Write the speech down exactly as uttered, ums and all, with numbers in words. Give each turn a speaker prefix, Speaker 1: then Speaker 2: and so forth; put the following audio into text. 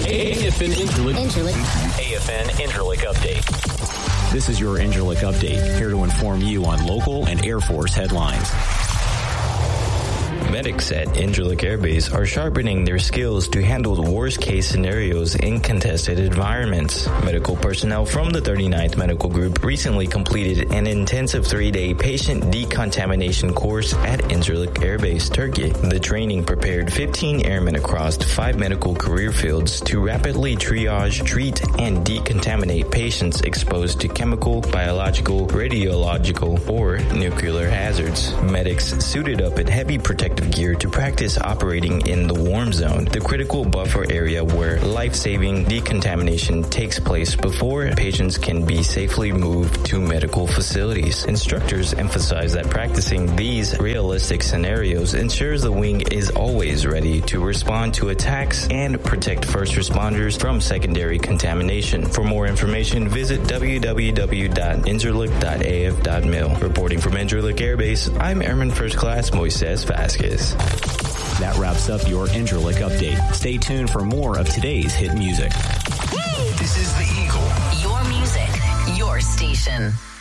Speaker 1: A F N Interlick.
Speaker 2: Interlick.
Speaker 1: A F N Interlick Update.
Speaker 3: This is your Interlick Update, here to inform you on local and Air Force headlines.
Speaker 4: Medics at Incirlik Air Base are sharpening their skills to handle the worst-case scenarios in contested environments. Medical personnel from the thirty-ninth Medical Group recently completed an intensive three-day patient decontamination course at Incirlik Air Base, Turkey. The training prepared fifteen airmen across five medical career fields to rapidly triage, treat, and decontaminate patients exposed to chemical, biological, radiological, or nuclear hazards. Medics suited up in heavy protective gear to practice operating in the warm zone, the critical buffer area where life-saving decontamination takes place before patients can be safely moved to medical facilities. Instructors emphasize that practicing these realistic scenarios ensures the wing is always ready to respond to attacks and protect first responders from secondary contamination. For more information, visit w w w dot incirlik dot a f dot mil. Reporting from Incirlik Air Base, I'm Airman First Class Moises Vasquez.
Speaker 3: That wraps up your Interlick Update. Stay tuned for more of today's hit music.
Speaker 5: This is The Eagle.
Speaker 2: Your music, your station.